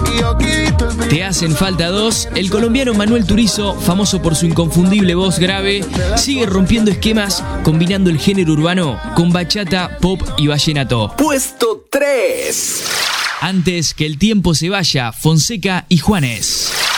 Te hacen falta dos. El colombiano Manuel Turizo, famoso por su inconfundible voz grave, sigue rompiendo esquemas combinando el género urbano con bachata, pop y vallenato. Puesto 3. Antes que el tiempo se vaya, Fonseca y Juanes.